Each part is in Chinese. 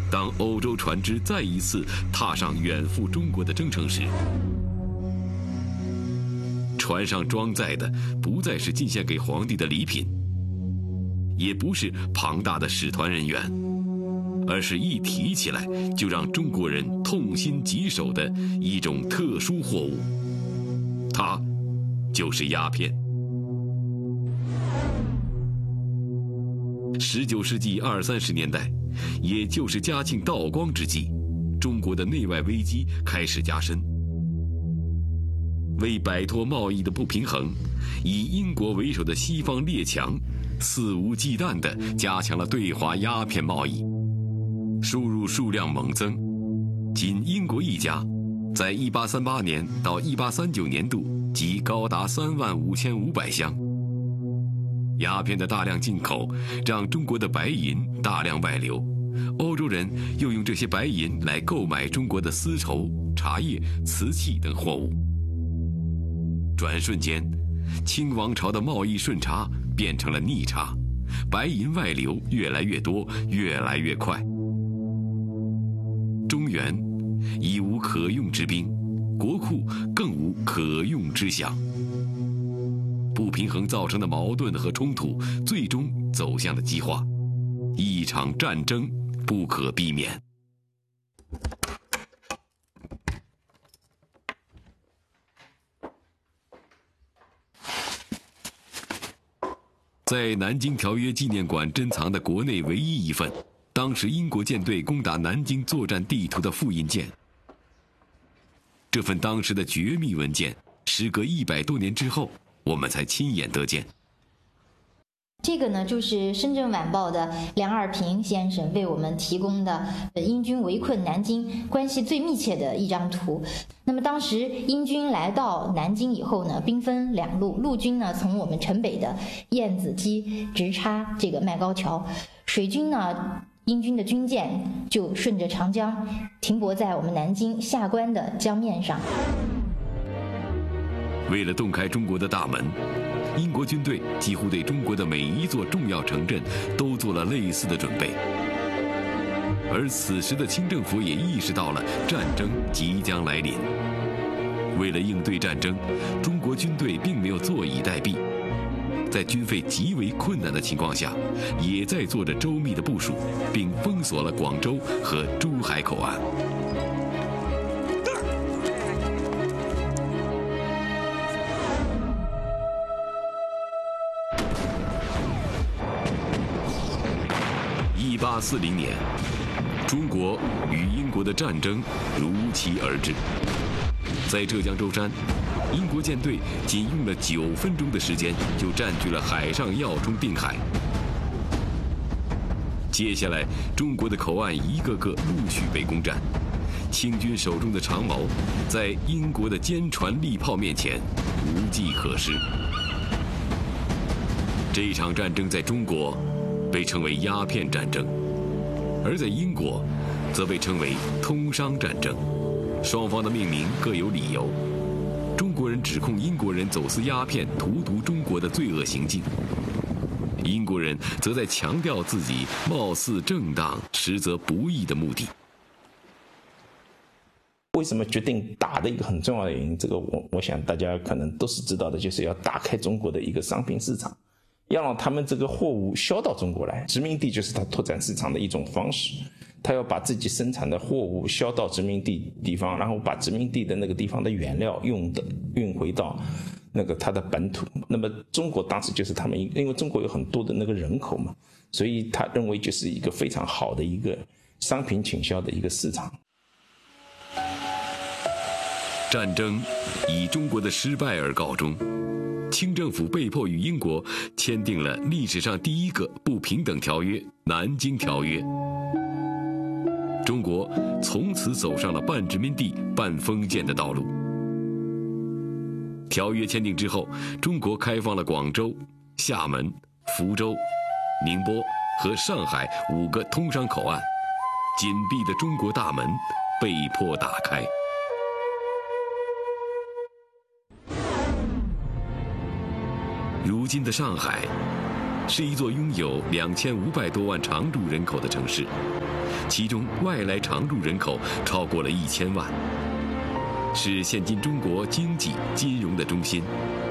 当欧洲船只再一次踏上远赴中国的征程时，船上装载的不再是进献给皇帝的礼品，也不是庞大的使团人员，而是一提起来就让中国人痛心疾首的一种特殊货物，它就是鸦片。19世纪20、30年代，也就是嘉庆道光之际，中国的内外危机开始加深。为摆脱贸易的不平衡，以英国为首的西方列强肆无忌惮地加强了对华鸦片贸易，输入数量猛增。仅英国一家，在1838年到1839年度即高达35500箱。鸦片的大量进口让中国的白银大量外流，欧洲人又用这些白银来购买中国的丝绸、茶叶、瓷器等货物。转瞬间，清王朝的贸易顺差变成了逆差，白银外流越来越多，越来越快。中原已无可用之兵，国库更无可用之饷。不平衡造成的矛盾和冲突，最终走向了激化，一场战争不可避免。在南京条约纪念馆珍藏的国内唯一一份当时英国舰队攻打南京作战地图的复印件，这份当时的绝密文件，时隔100多年之后，我们才亲眼得见。 这个呢，就是深圳晚报的梁二平先生为我们提供的英军围困南京关系最密切的一张图。那么当时英军来到南京以后呢，兵分2路，陆军呢从我们城北的燕子矶直插这个麦高桥，水军呢，英军的军舰就顺着长江停泊在我们南京下关的江面上。 为了洞开中国的大门，英国军队几乎对中国的每一座重要城镇都做了类似的准备。而此时的清政府也意识到了战争即将来临。为了应对战争，中国军队并没有坐以待毙，在军费极为困难的情况下，也在做着周密的部署，并封锁了广州和珠海口岸。1840年，中国与英国的战争如期而至。在浙江舟山，英国舰队仅用了9分钟的时间，就占据了海上要冲定海。接下来，中国的口岸一个个陆续被攻占，清军手中的长矛，在英国的坚船利炮面前无计可施。这场战争在中国被称为鸦片战争，而在英国则被称为通商战争。双方的命名各有理由。中国人指控英国人走私鸦片荼毒中国的罪恶行径，英国人则在强调自己貌似正当实则不义的目的。 为什么决定打的一个很重要的原因，这个我想大家可能都是知道的，就是要打开中国的一个商品市场，要让他们这个货物销到中国来。殖民地就是他拓展市场的一种方式，他要把自己生产的货物销到殖民地方，然后把殖民地的那个地方的原料运回到那个他的本土。那么中国当时就是他们，因为中国有很多的那个人口嘛，所以他认为就是一个非常好的一个商品倾销的一个市场。 战争以中国的失败而告终，清政府被迫与英国签订了历史上第一个不平等条约《南京条约》。中国从此走上了半殖民地半封建的道路。条约签订之后，中国开放了广州、厦门、福州、宁波和上海5个通商口岸，紧闭的中国大门被迫打开。如今的上海是一座拥有2500多万常住人口的城市， 其中外来常住人口超过了1000万，是现今中国经济金融的中心。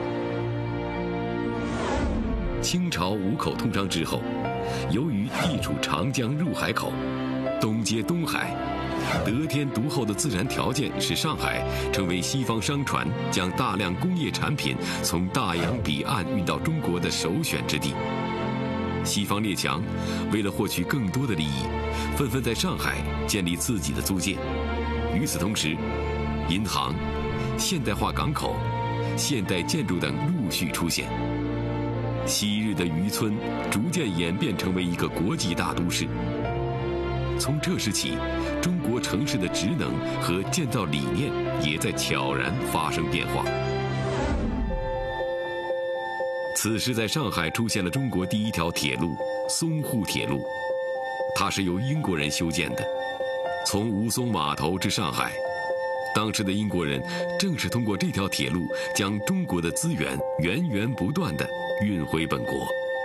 清朝5口通商之后，由于地处长江入海口，东接东海，得天独厚的自然条件使上海成为西方商船将大量工业产品从大洋彼岸运到中国的首选之地。西方列强为了获取更多的利益，纷纷在上海建立自己的租界。与此同时，银行、现代化港口、现代建筑等陆续出现。昔日的渔村逐渐演变成为一个国际大都市。从这时起，中国城市的职能和建造理念也在悄然发生变化。此时，在上海出现了中国第一条铁路——淞沪铁路，它是由英国人修建的，从吴淞码头至上海。当时的英国人正是通过这条铁路，将中国的资源源源不断地运回本国。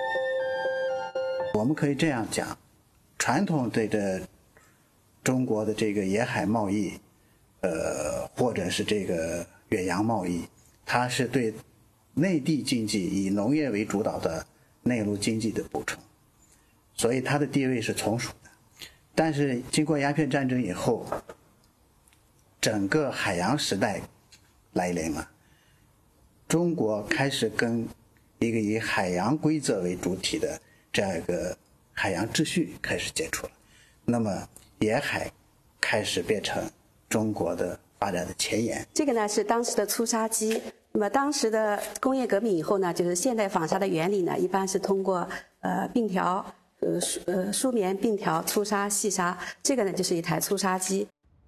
我们可以这样讲，传统对的中国的这个沿海贸易，或者是这个远洋贸易，它是对内地经济以农业为主导的内陆经济的补充，所以它的地位是从属的。但是经过鸦片战争以后，整个海洋时代来临了，中国开始跟一个以海洋规则为主体的这样一个海洋秩序开始接触了，那么沿海开始变成中国的发展的前沿。 这个呢是当时的粗砂机。那么当时的工业革命以后呢，就是现代纺纱的原理呢，一般是通过并条、梳棉并条、粗砂、细砂，这个呢就是一台粗砂机。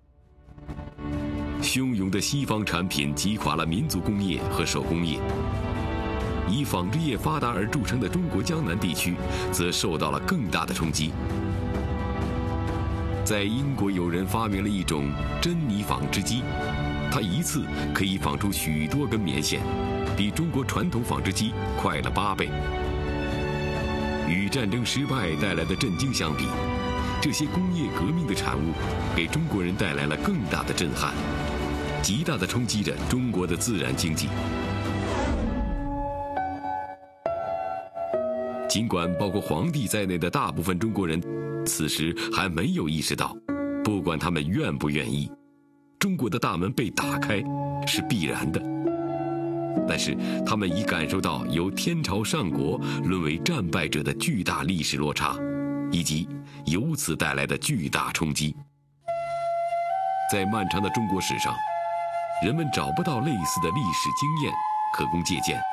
汹涌的西方产品击垮了民族工业和手工业，以纺织业发达而著称的中国江南地区，则受到了更大的冲击。在英国，有人发明了一种珍妮纺织机，它一次可以纺出许多根棉线，比中国传统纺织机快了8倍。与战争失败带来的震惊相比，这些工业革命的产物给中国人带来了更大的震撼，极大地冲击着中国的自然经济。尽管包括皇帝在内的大部分中国人此时还没有意识到，不管他们愿不愿意，中国的大门被打开是必然的。但是他们已感受到由天朝上国沦为战败者的巨大历史落差，以及由此带来的巨大冲击。在漫长的中国史上，人们找不到类似的历史经验可供借鉴。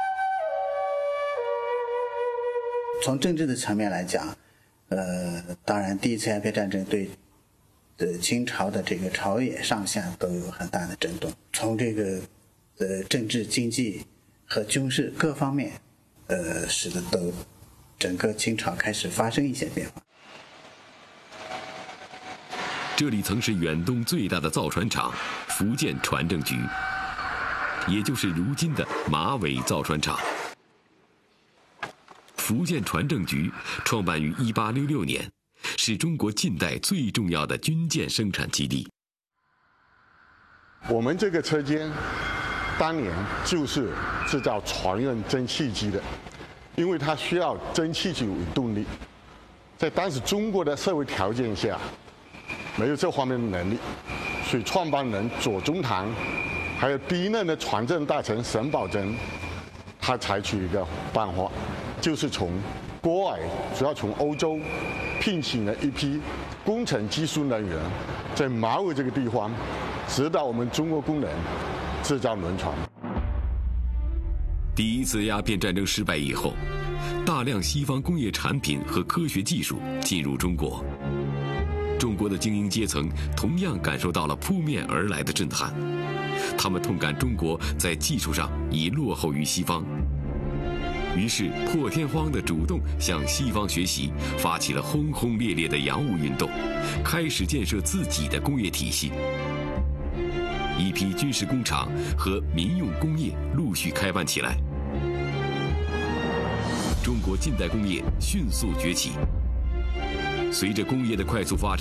从政治的层面来讲，当然第一次鸦片战争对清朝的这个朝野上下都有很大的震动，从这个政治、经济和军事各方面，使得整个清朝开始发生一些变化。 这里曾是远东最大的造船厂——福建船政局，也就是如今的马尾造船厂。福建船政局创办于1866年，是中国近代最重要的军舰生产基地。 我们这个车间当年就是制造船用蒸汽机的，因为它需要蒸汽机为动力。在当时中国的社会条件下，没有这方面的能力，所以创办人左宗棠，还有第一任的船政大臣沈葆桢，他采取一个办法，就是从国外，主要从欧洲聘请了一批工程技术人员，在马尾这个地方指导我们中国工人制造轮船。 第一次鸦片战争失败以后，大量西方工业产品和科学技术进入中国，中国的精英阶层同样感受到了扑面而来的震撼，他们痛感中国在技术上已落后于西方，于是破天荒地主动向西方学习，发起了轰轰烈烈的洋务运动，开始建设自己的工业体系。一批军事工厂和民用工业陆续开办起来，中国近代工业迅速崛起。随着工业的快速发展，